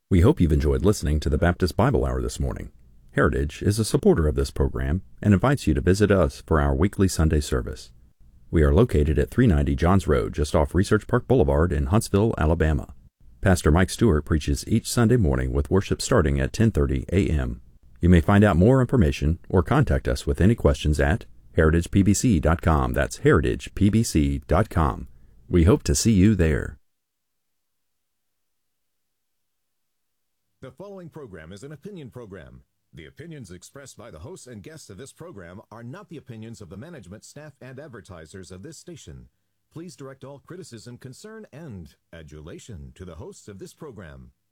We hope you've enjoyed listening to the Baptist Bible Hour this morning. Heritage is a supporter of this program and invites you to visit us for our weekly Sunday service. We are located at 390 Johns Road, just off Research Park Boulevard in Huntsville, Alabama. Pastor Mike Stewart preaches each Sunday morning with worship starting at 10:30 a.m. You may find out more information or contact us with any questions at heritagepbc.com. That's heritagepbc.com. We hope to see you there. The following program is an opinion program. The opinions expressed by the hosts and guests of this program are not the opinions of the management, staff, and advertisers of this station. Please direct all criticism, concern, and adulation to the hosts of this program.